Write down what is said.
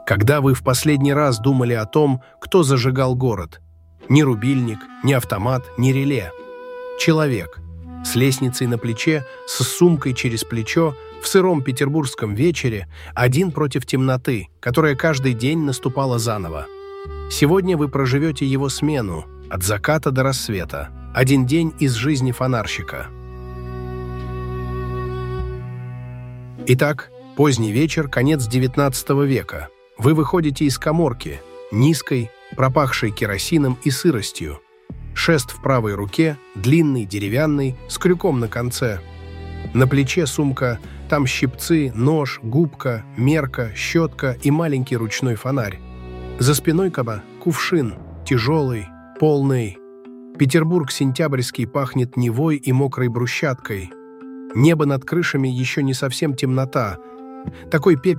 Когда вы в последний раз думали о том, кто зажигал город? Ни рубильник, ни автомат, ни реле. Человек. С лестницей на плече, с сумкой через плечо, в сыром петербургском вечере, один против темноты, которая каждый день наступала заново. Сегодня вы проживете его смену, от заката до рассвета. Один день из жизни фонарщика. Итак, поздний вечер, конец XIX века. Вы выходите из каморки, низкой, пропахшей керосином и сыростью. Шест в правой руке, длинный, деревянный, с крюком на конце. На плече сумка, там щипцы, нож, губка, мерка, щетка и маленький ручной фонарь. За спиной кувшин, тяжелый, полный. Петербург сентябрьский пахнет Невой и мокрой брусчаткой. Небо над крышами еще не совсем темнота. Такой пепел